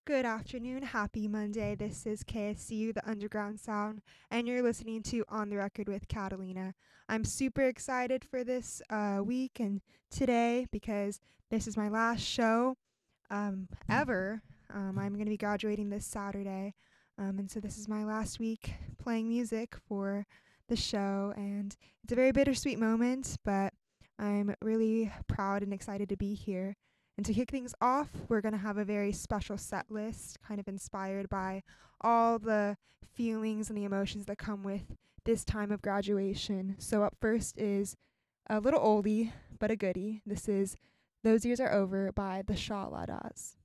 Good afternoon. Happy Monday. This is KSU, the Underground Sound, and you're listening to On the Record with Catalina. I'm super excited for this week and today because this is my last show ever. I'm going to be graduating this Saturday, and so this is my last week playing music for the show, and it's a very bittersweet moment, but I'm really proud and excited to be here. And to kick things off, we're going to have a very special set list, kind of inspired by all the feelings and the emotions that come with this time of graduation. So, up first is a little oldie, but a goodie. This is Those Years Are Over by the Shaw Ladas.